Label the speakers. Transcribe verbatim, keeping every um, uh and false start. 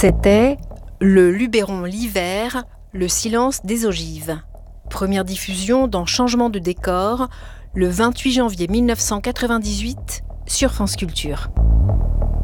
Speaker 1: C'était Le Luberon l'hiver, le silence des ogives. Première diffusion dans Changement de décor, le vingt-huit janvier mille neuf cent quatre-vingt-dix-huit sur France Culture.